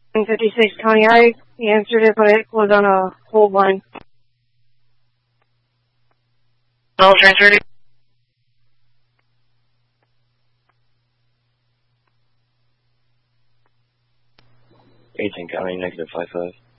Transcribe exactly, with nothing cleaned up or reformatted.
fifty-six County, I answered it, but it was on a hold line. No, transfer. eighteen County, negative five five.